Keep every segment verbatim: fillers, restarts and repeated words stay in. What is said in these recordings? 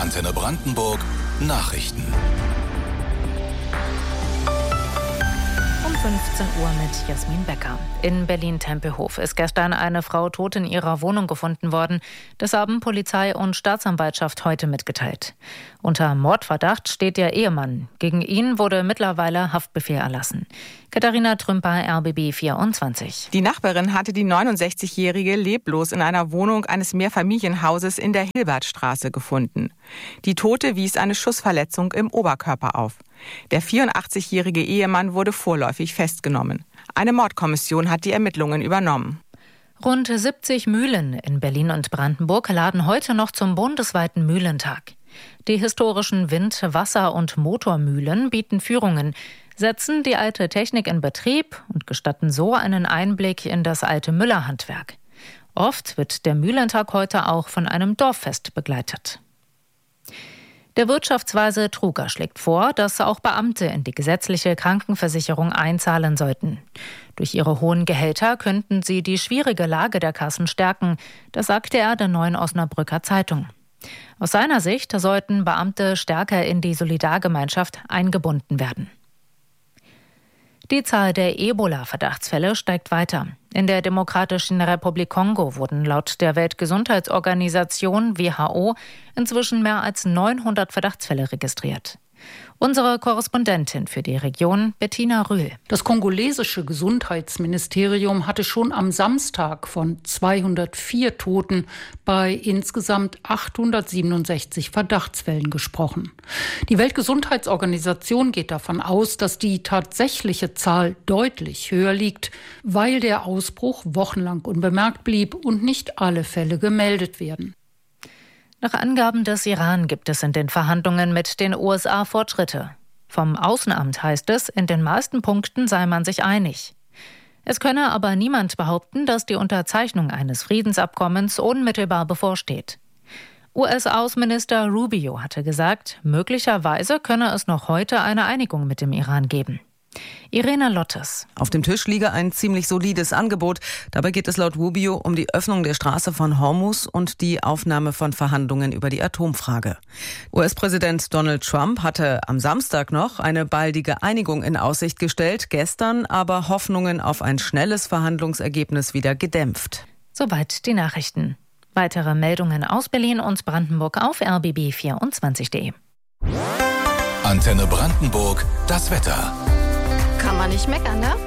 Antenne Brandenburg Nachrichten. Um fünfzehn Uhr mit Jasmin Becker. In Berlin-Tempelhof ist gestern eine Frau tot in ihrer Wohnung gefunden worden. Das haben Polizei und Staatsanwaltschaft heute mitgeteilt. Unter Mordverdacht steht der Ehemann. Gegen ihn wurde mittlerweile Haftbefehl erlassen. Katharina Trümper, R B B vierundzwanzig. Die Nachbarin hatte die neunundsechzigjährige leblos in einer Wohnung eines Mehrfamilienhauses in der Hilbertstraße gefunden. Die Tote wies eine Schussverletzung im Oberkörper auf. Der vierundachtzigjährige Ehemann wurde vorläufig festgenommen. Eine Mordkommission hat die Ermittlungen übernommen. Rund siebzig Mühlen in Berlin und Brandenburg laden heute noch zum bundesweiten Mühlentag. Die historischen Wind-, Wasser- und Motormühlen bieten Führungen, setzen die alte Technik in Betrieb und gestatten so einen Einblick in das alte Müllerhandwerk. Oft wird der Mühlentag heute auch von einem Dorffest begleitet. Der Wirtschaftsweise Truger schlägt vor, dass auch Beamte in die gesetzliche Krankenversicherung einzahlen sollten. Durch ihre hohen Gehälter könnten sie die schwierige Lage der Kassen stärken, das sagte er der Neuen Osnabrücker Zeitung. Aus seiner Sicht sollten Beamte stärker in die Solidargemeinschaft eingebunden werden. Die Zahl der Ebola-Verdachtsfälle steigt weiter. In der Demokratischen Republik Kongo wurden laut der Weltgesundheitsorganisation W H O inzwischen mehr als neunhundert Verdachtsfälle registriert. Unsere Korrespondentin für die Region, Bettina Rühl. Das kongolesische Gesundheitsministerium hatte schon am Samstag von zweihundertvier Toten bei insgesamt achthundertsiebenundsechzig Verdachtsfällen gesprochen. Die Weltgesundheitsorganisation geht davon aus, dass die tatsächliche Zahl deutlich höher liegt, weil der Ausbruch wochenlang unbemerkt blieb und nicht alle Fälle gemeldet werden. Nach Angaben des Iran gibt es in den Verhandlungen mit den U S A Fortschritte. Vom Außenamt heißt es, in den meisten Punkten sei man sich einig. Es könne aber niemand behaupten, dass die Unterzeichnung eines Friedensabkommens unmittelbar bevorsteht. U S-Außenminister Rubio hatte gesagt, möglicherweise könne es noch heute eine Einigung mit dem Iran geben. Irene Lottes. Auf dem Tisch liege ein ziemlich solides Angebot. Dabei geht es laut Rubio um die Öffnung der Straße von Hormuz und die Aufnahme von Verhandlungen über die Atomfrage. U S-Präsident Donald Trump hatte am Samstag noch eine baldige Einigung in Aussicht gestellt, gestern aber Hoffnungen auf ein schnelles Verhandlungsergebnis wieder gedämpft. Soweit die Nachrichten. Weitere Meldungen aus Berlin und Brandenburg auf R B B vierundzwanzig punkt de. Antenne Brandenburg, das Wetter. Kann man nicht meckern, ne?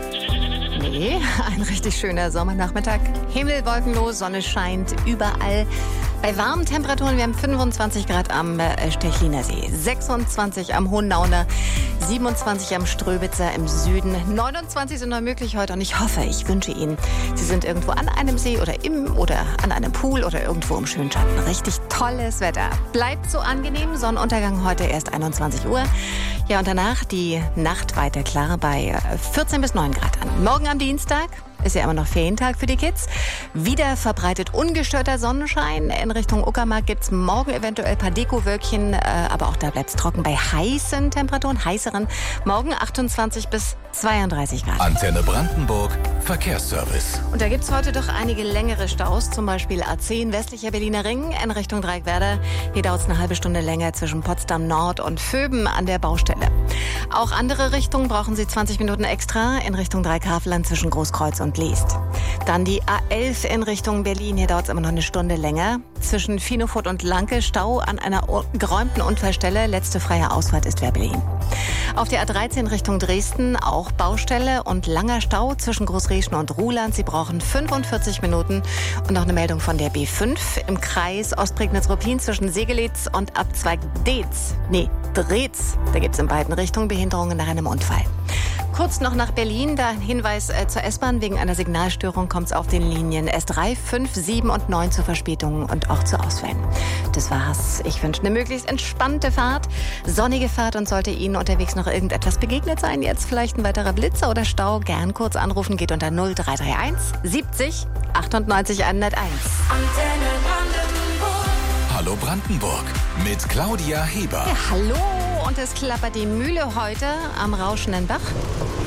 Nee, ein richtig schöner Sommernachmittag. Himmel wolkenlos, Sonne scheint überall. Bei warmen Temperaturen, wir haben fünfundzwanzig Grad am Stechliner See, sechsundzwanzig am Hohennauner, siebenundzwanzig am Ströbitzer im Süden, neunundzwanzig sind noch möglich heute und ich hoffe, ich wünsche Ihnen, Sie sind irgendwo an einem See oder im oder an einem Pool oder irgendwo im schönen Schatten. Richtig tolles Wetter. Bleibt so angenehm, Sonnenuntergang heute erst einundzwanzig Uhr. Ja, und danach die Nacht weiter klar bei vierzehn bis neun Grad an. Morgen am Dienstag ist ja immer noch Ferientag für die Kids. Wieder verbreitet ungestörter Sonnenschein. In Richtung Uckermark gibt es morgen eventuell ein paar Dekowölkchen, äh, aber auch da bleibt es trocken bei heißen Temperaturen, heißeren. Morgen achtundzwanzig bis zweiunddreißig Grad. Antenne Brandenburg, Verkehrsservice. Und da gibt es heute doch einige längere Staus, zum Beispiel A zehn, westlicher Berliner Ring in Richtung Dreieckwerder. Hier dauert es eine halbe Stunde länger zwischen Potsdam Nord und Vöben an der Baustelle. Auch andere Richtungen brauchen Sie zwanzig Minuten extra in Richtung Dreieckhaveland zwischen Großkreuz und Leest. Dann die A elf in Richtung Berlin. Hier dauert es immer noch eine Stunde länger. Zwischen Finofurt und Lanke Stau an einer geräumten Unfallstelle. Letzte freie Ausfahrt ist Werbelin. Auf der A dreizehn Richtung Dresden auch Baustelle und langer Stau zwischen Großrieschen und Ruhland. Sie brauchen fünfundvierzig Minuten. Und noch eine Meldung von der B fünf im Kreis Ostprignitz-Ruppin zwischen Segelitz und Abzweig Deetz. Nee, Dreetz. Da gibt es in beiden Richtungen Behinderungen nach einem Unfall. Kurz noch nach Berlin, da ein Hinweis äh, zur S-Bahn. Wegen einer Signalstörung kommt es auf den Linien S drei, fünf, sieben und neun zu Verspätungen und auch zu Ausfällen. Das war's. Ich wünsche eine möglichst entspannte Fahrt, sonnige Fahrt und sollte Ihnen unterwegs noch irgendetwas begegnet sein, jetzt vielleicht ein weiterer Blitzer oder Stau, gern kurz anrufen, geht unter null drei drei eins siebzig achtundneunzig hunderteins. Antenne Brandenburg. Hallo Brandenburg mit Claudia Heber. Ja, hallo. Und es klappert die Mühle heute am rauschenden Bach.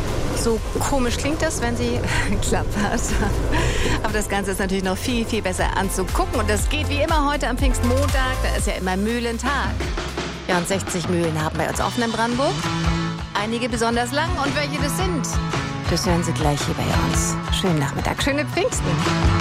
So komisch klingt das, wenn sie klappert. Aber das Ganze ist natürlich noch viel, viel besser anzugucken. Und das geht wie immer heute am Pfingstmontag. Da ist ja immer Mühlentag. Ja, und sechzig Mühlen haben bei uns offen in Brandenburg. Einige besonders lang. Und welche das sind, das hören Sie gleich hier bei uns. Schönen Nachmittag, schöne Pfingsten.